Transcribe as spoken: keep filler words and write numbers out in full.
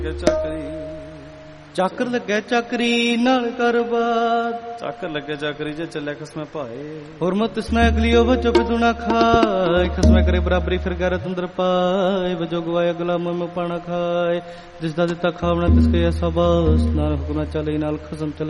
ਚਾਕਰ ਲੱਗੇ ਚਾਕਰੀ ਨਾਲ ਕਰਬਾਦ ਚਾਕਰ ਲੱਗੇ ਚਾਕਰੀ ਜੇ ਚੱਲਿਆ ਖਸਮੇ ਭਾਏ ਹੁਰਮਤ ਇਸਨੇ ਅਗਲੀਓ ਵਜੋ ਬਿਦੁਨਾ ਖਾਏ ਖਸਮੇ ਕਰੇ ਬਰਾਬਰੀ ਫਿਰ ਗੈਰਤ ਅੰਦਰ ਪਾਏ ਵਜੋ ਗਵਾਇਆ ਗੁਲਾਮ ਮੈਂ ਪਾਣਾ ਖਾਏ ਜਿਸ ਦਾ ਦਿੱਤਾ ਖਾਵਣਾ ਤਿਸ ਕੇ ਐਸਾ ਬਸ ਨਾਲ ਹੁਕਮ ਚੱਲੇ ਨਾਲ ਖਸਮ ਚੱਲੇ